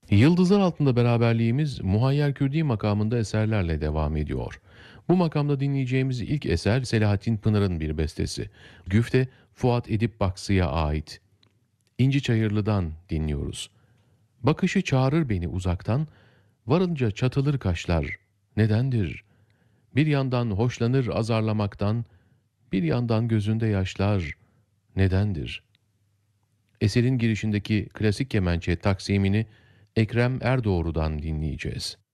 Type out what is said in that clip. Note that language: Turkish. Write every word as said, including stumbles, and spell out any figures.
Yıldızlar altında beraberliğimiz Muhayyer Kürdi makamında eserlerle devam ediyor. Bu makamda dinleyeceğimiz ilk eser Selahattin Pınar'ın bir bestesi. Güfte Fuat Edip Baksı'ya ait. İnci Çayırlı'dan dinliyoruz. Bakışı çağırır beni uzaktan, varınca çatılır kaşlar. Nedendir? Bir yandan hoşlanır azarlamaktan, bir yandan gözünde yaşlar. Nedendir? Eserin girişindeki klasik kemençe taksimini Ekrem Erdoğru'dan dinleyeceğiz.